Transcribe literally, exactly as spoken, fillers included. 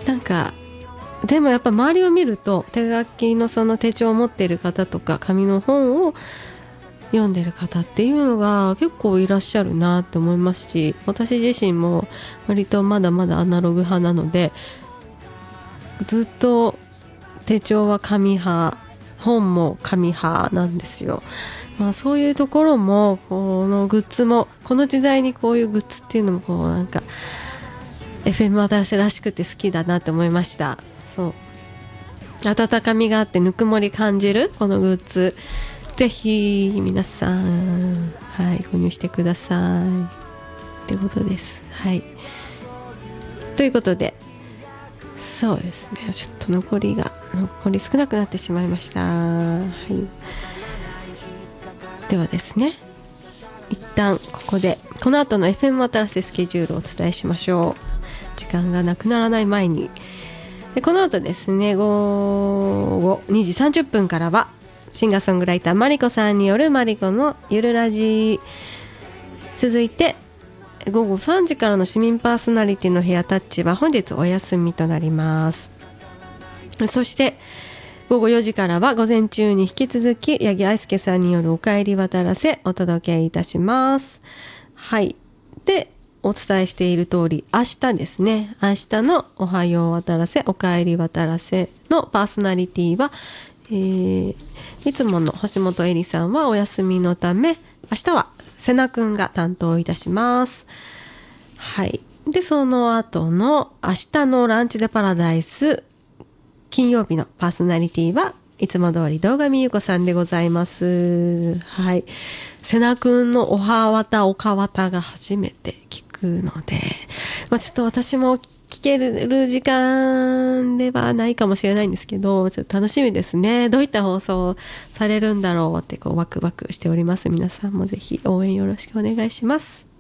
なんかでもやっぱ周りを見ると手書きのその手帳を持っている方とか紙の本を読んでる方っていうのが結構いらっしゃるなって思いますし、私自身も割とまだまだアナログ派なので、ずっと手帳は紙派、本も紙派なんですよ。まあそういうところも、このグッズもこの時代にこういうグッズっていうのもこうなんか エフエム 渡らせらしくて好きだなって思いました。そう温かみがあってぬくもり感じるこのグッズ、ぜひ皆さん、はい、購入してくださいってことです。はい、ということで、そうですね、ちょっと残りが残り少なくなってしまいました。はい、ではですね、一旦ここでこの後の エフエム 渡らせスケジュールをお伝えしましょう。時間がなくならない前に、でこの後ですね、午後にじさんじゅっぷんからはシンガーソングライターマリコさんによるマリコのゆるラジ、続いてごごさんじからの市民パーソナリティのヘアタッチは本日お休みとなります。そしてごごよじからは午前中に引き続き八木愛介さんによるおかえり渡らせお届けいたします。はい、でお伝えしている通り、明日ですね、明日のおはよう渡らせおかえり渡らせのパーソナリティは、えー、いつもの星本恵里さんはお休みのため、明日は瀬名くんが担当いたします。はい、でその後の明日のランチでパラダイス金曜日のパーソナリティはいつも通り堂上優子さんでございます。はい、瀬名くんのおはわたおかわたが初めて聞くので、まあ、ちょっと私も聞ける時間ではないかもしれないんですけど、ちょっと楽しみですね。どういった放送されるんだろうってこうワクワクしております。皆さんもぜひ応援よろしくお願いします。